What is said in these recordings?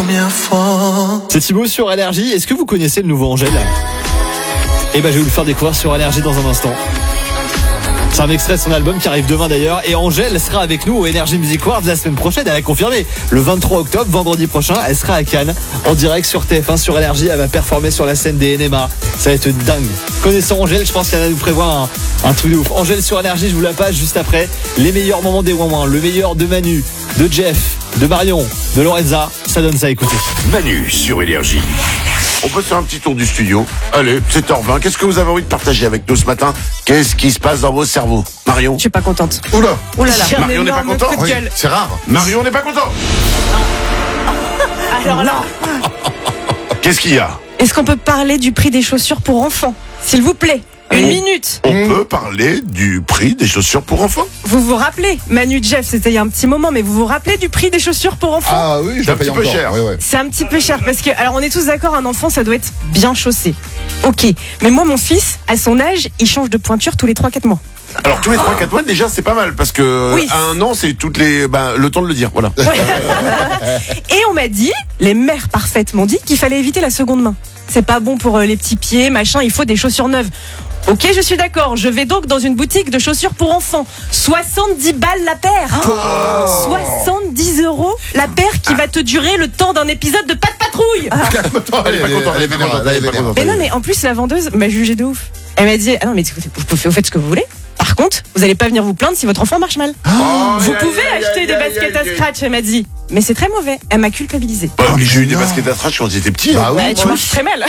première fois. C'est Thibaut sur Énergie. Est-ce que vous connaissez le nouveau Angèle ? Eh ben, je vais vous le faire découvrir sur Énergie dans un instant. C'est un extrait de son album qui arrive demain d'ailleurs. Et Angèle sera avec nous au Energy Music Awards la semaine prochaine. Elle a confirmé. Le 23 octobre, vendredi prochain, elle sera à Cannes en direct sur TF1 sur Énergie. Elle va performer sur la scène des NMA. Ça va être dingue. Connaissant Angèle, je pense qu'elle va nous prévoir un truc de ouf. Angèle sur Énergie, je vous la passe juste après. Les meilleurs moments des Ouin-Ouin. Le meilleur de Manu, de Jeff, de Marion, de Lorenza. Ça donne ça à écouter. Manu sur Énergie. On peut faire un petit tour du studio. Allez, 7h20. Qu'est-ce que vous avez envie de partager avec nous ce matin ? Qu'est-ce qui se passe dans vos cerveaux ? Marion ? Je suis pas contente. Oula ! Oh là là. Marion n'est pas content ? Coup de gueule. C'est rare. Marion n'est pas content. Alors là, Qu'est-ce qu'il y a ? est-ce qu'on peut parler du prix des chaussures pour enfants ? S'il vous plaît, une minute. On peut parler du prix des chaussures pour enfants ? Vous vous rappelez, Manu Jeff, c'était il y a un petit moment, mais vous vous rappelez du prix des chaussures pour enfants ? Ah oui, je C'est un la paye petit peu encore. cher. Ouais. C'est un petit peu cher parce que, alors on est tous d'accord, un enfant ça doit être bien chaussé. Ok, mais moi mon fils, à son âge, il change de pointure tous les 3-4 mois. Alors tous les 3-4 mois déjà c'est pas mal parce que Oui. à un an c'est toutes les le temps de le dire, voilà. Et on m'a dit, les mères parfaites m'ont dit qu'il fallait éviter la seconde main. C'est pas bon pour les petits pieds, machin, il faut des chaussures neuves. Ok, je suis d'accord, je vais donc dans une boutique de chaussures pour enfants. 70 balles la paire. 70 € la paire qui va te durer le temps d'un épisode de Pas de patrouille. Elle est pas contente, elle est pas contente, elle est pas contente. Mais non, mais en plus, la vendeuse m'a jugé de ouf. Elle m'a dit, ah non, mais vous faites ce que vous voulez. Par contre, vous allez pas venir vous plaindre si votre enfant marche mal. Vous pouvez acheter des baskets à scratch, elle m'a dit. Mais c'est très mauvais. Elle m'a culpabilisé. Mais j'ai eu des baskets à scratch quand j'étais petit. Bah oui. Ouais, tu marches très mal.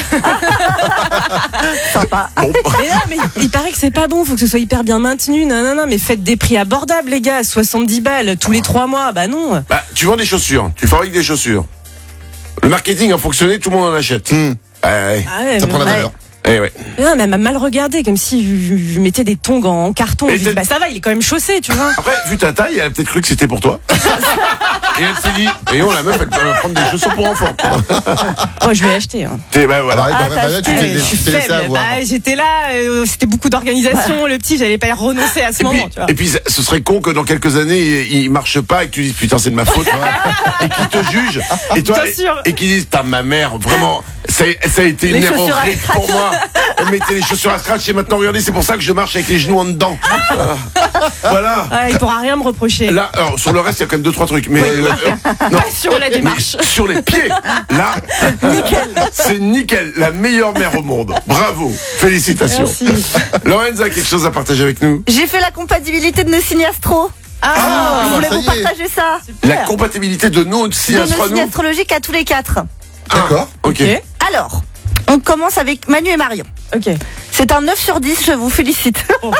Sympa. Bon, Mais non, mais il paraît que c'est pas bon, faut que ce soit hyper bien maintenu. Non, mais faites des prix abordables, les gars. 70 balles tous les 3 mois. Bah non. bah, tu vends des chaussures, tu fabriques des chaussures. Le marketing a fonctionné, tout le monde en achète. Ouais. Ah ouais, Ça prend la valeur. Eh ouais. Non, mais elle m'a mal regardé, comme si je mettais des tongs en carton. Et Je lui dis, bah ça va, il est quand même chaussé, tu vois. Après, vu ta taille, elle a peut-être cru que c'était pour toi. Et elle s'est dit, et la meuf, elle peut prendre des chaussures pour enfants. Moi, je vais acheter. Hein. Bah voilà. Là, tu Je suis t'es laissé faible. avoir. Bah, j'étais là, c'était beaucoup d'organisation. Le petit, j'allais pas y renoncer à ce moment, tu vois. Et puis, ce serait con que dans quelques années, il marche pas et que tu dises putain, c'est de ma faute. Et qu'il te juge. Et toi, Bien sûr. et qu'il dise, putain, ma mère, vraiment, ça a été une Les erreur chaussures à horrible pour moi. Elle mettait les chaussures à scratch et maintenant, regardez, c'est pour ça que je marche avec les genoux en dedans. Voilà. Ah, il pourra rien me reprocher. Là, alors, sur le reste, il y a quand même 2-3 trucs. Mais, non. Pas sur la démarche. Mais sur les pieds, là, c'est nickel, la meilleure mère au monde. Bravo, félicitations. Merci. Lorenza a quelque chose à partager avec nous. J'ai fait la compatibilité de nos signes astro. Je voulais ça vous y est. partager ça. La compatibilité de nos De signes nos signes astronomiques. astrologiques à tous les 4. D'accord. Ok. Alors, on commence avec Manu et Marion. Ok. C'est un 9 sur 10, je vous félicite.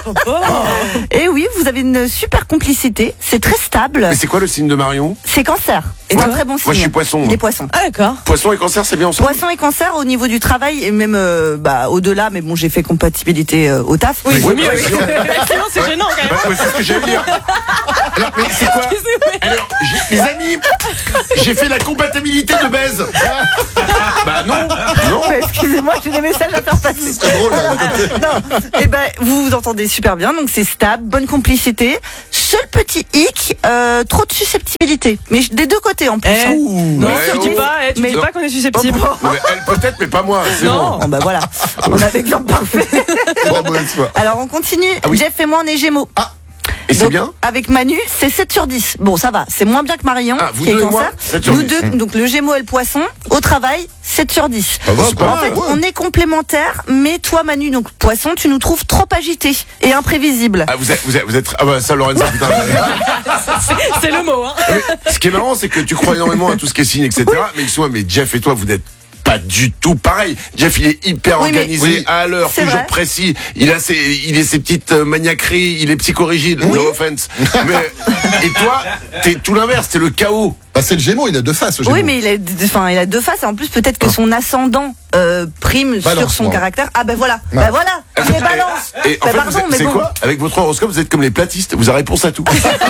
Et oui, vous avez une super complicité. C'est très stable. Mais c'est quoi le signe de Marion? C'est Cancer. Et C'est un toi très bon signe. Moi, je suis Poisson. Il est Poisson. Ah, d'accord. Poisson et Cancer, c'est bien ensemble. Poisson et Cancer au niveau du travail et même au-delà, mais bon, j'ai fait compatibilité au taf. Oui, Oui, mieux. mais sinon- Sinon, c'est gênant quand même. Bah, ouais, c'est ce que j'allais dire. Alors, mais c'est quoi? Alors, les amis, j'ai fait la compatibilité de baise. Bah non, non. Mais excusez-moi, j'ai des messages à faire passer. C'est drôle, là, de côté. Non, et ben vous vous entendez super bien, donc c'est stable, bonne complicité. Seul petit hic, trop de susceptibilité, mais des deux côtés en plus. Eh, hein. non, Ouais, tu dis oh. pas, tu Mais- dis pas qu'on est susceptible. Non, mais elle peut-être, mais pas moi. C'est Non. bon. Bon bah voilà, on a l'exemple parfait. Bravo, Alexia. Alors on continue. oui. Jeff et moi on est Gémeaux. Et c'est Donc, bien. Avec Manu, c'est 7 sur 10. Bon, ça va, c'est moins bien que Marion, Ah, vous qui est deux et moi, Cancer. 7 sur Nous 10. deux, donc le Gémeaux et le Poisson, au travail, 7 sur 10. Ça va, C'est pas pas En mal, fait, ouais. on est complémentaires, mais toi, Manu, donc Poisson, tu nous trouves trop agités et imprévisibles. Ah, vous êtes, ah bah ça, Lorenza, putain. C'est le mot, hein. Mais ce qui est marrant, c'est que tu crois énormément à tout ce qui est signe, etc. Mais excuse-moi, mais Jeff et toi, vous n'êtes pas du tout pareil. Jeff, il est hyper Oui, mais- organisé, Oui. à l'heure, C'est toujours vrai. précis. Il a ses petites maniaqueries, il est psychorigide, no offense. Mais, et toi, t'es tout l'inverse, t'es le chaos. Bah, c'est le Gémeaux, il a deux faces, le Gémeaux. Oui, mais il a deux faces. Et en plus, peut-être que son ascendant prime sur Balance, son moi. caractère. Ah ben voilà, Ouais. ben voilà, il est balance. Et en Ben fait, pardon, mais c'est bon. quoi? Avec votre horoscope, vous êtes comme les platistes, vous avez réponse à tout.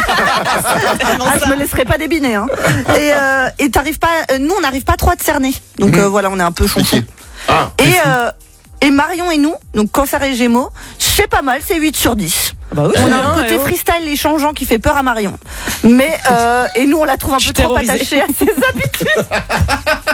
Ah, je me laisserai pas débiner. Hein. Et t'arrives pas. Nous, on n'arrive pas trop à te cerner. Donc voilà, on est un peu chonchon. Ah, Et Marion et nous, donc Cancer et Gémeaux, c'est pas mal, c'est 8 sur 10. Bah oui, On a un côté freestyle et changeant qui fait peur à Marion. Mais et nous, on la trouve un peu trop terrorisée. attachée à ses habitudes.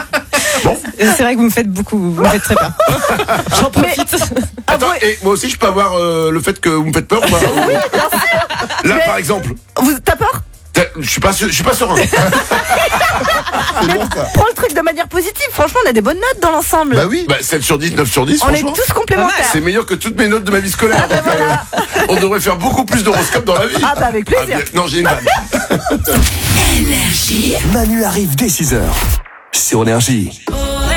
C'est vrai que vous me faites beaucoup, vous me faites très peur. J'en profite. Attends, et moi aussi je peux avoir le fait que vous me faites peur ou pas? Là par exemple, T'as peur? je suis pas serein. C'est bon, ça. Prends le truc de manière positive. Franchement, on a des bonnes notes dans l'ensemble. Bah oui. Bah 7 sur 10, 9 sur 10 On est franchement. tous complémentaires. C'est meilleur que toutes mes notes de ma vie scolaire. Donc, on devrait faire beaucoup plus d'horoscopes dans la vie. Ah bah avec plaisir. bien, non, j'ai une vanne. Manu arrive dès 6h sur Énergie.